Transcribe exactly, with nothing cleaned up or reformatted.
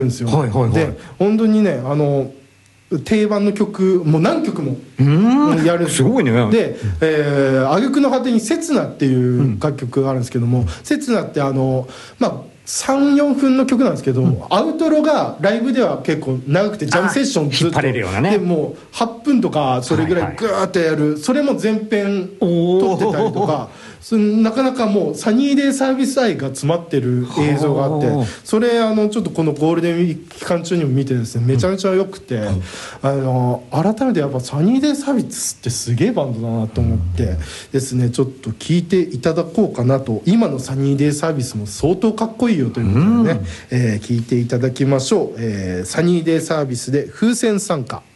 んですよ。 はいはいはい、 で本当にねあの定番の曲もう何曲もやるんですよ。 すごいね。 で挙句、えー、の果てに「刹那」っていう楽曲があるんですけども、うん、刹那ってあのまあさん、よんぷんの曲なんですけど、うん、アウトロがライブでは結構長くてジャムセッションずっと引っ張れるようなね。 でもうはっぷんとかそれぐらいグーッとやる、はいはい、それも全編撮ってたりとか、そなかなかもうサニーデイサービス愛が詰まってる映像があって、それあのちょっとこのゴールデンウィーク期間中にも見てですねめちゃめちゃ良くて、うん、あの改めてやっぱサニーデイサービスってすげえバンドだなと思ってですね、ちょっと聴いていただこうかなと。今のサニーデイサービスも相当かっこいいよということでね、うん、えー、聴いていただきましょう。えー、サニーデイサービスで風船参加。